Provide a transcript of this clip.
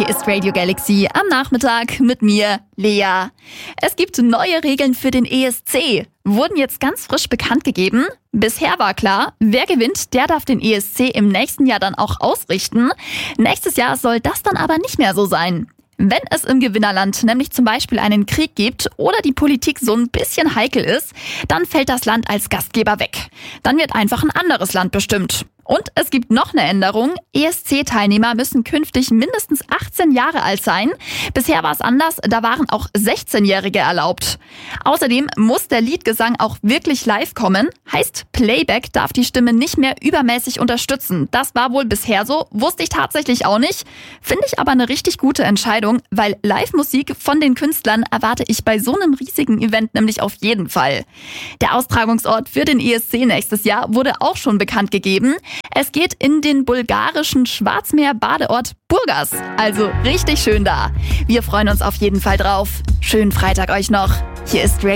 Hier ist Radio Galaxy am Nachmittag mit mir, Lea. Es gibt neue Regeln für den ESC. Wurden jetzt ganz frisch bekannt gegeben. Bisher war klar, wer gewinnt, der darf den ESC im nächsten Jahr dann auch ausrichten. Nächstes Jahr soll das dann aber nicht mehr so sein. Wenn es im Gewinnerland nämlich zum Beispiel einen Krieg gibt oder die Politik so ein bisschen heikel ist, dann fällt das Land als Gastgeber weg. Dann wird einfach ein anderes Land bestimmt. Und es gibt noch eine Änderung. ESC-Teilnehmer müssen künftig mindestens 18 Jahre alt sein. Bisher war es anders, da waren auch 16-Jährige erlaubt. Außerdem muss der Liedgesang auch wirklich live kommen. Heißt, Playback darf die Stimme nicht mehr übermäßig unterstützen. Das war wohl bisher so, wusste ich tatsächlich auch nicht. Finde ich aber eine richtig gute Entscheidung, weil Live-Musik von den Künstlern erwarte ich bei so einem riesigen Event nämlich auf jeden Fall. Der Austragungsort für den ESC nächstes Jahr wurde auch schon bekannt gegeben. Es geht in den bulgarischen Schwarzmeer-Badeort Burgas. Also richtig schön da. Wir freuen uns auf jeden Fall drauf. Schönen Freitag euch noch. Hier ist